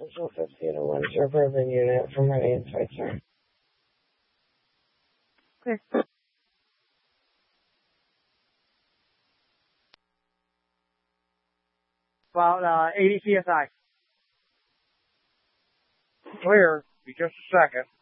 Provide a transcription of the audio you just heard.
Central 1501 Suburban Unit from Ready and Switzer. Clear. About 80 psi. Clear. Be just a second.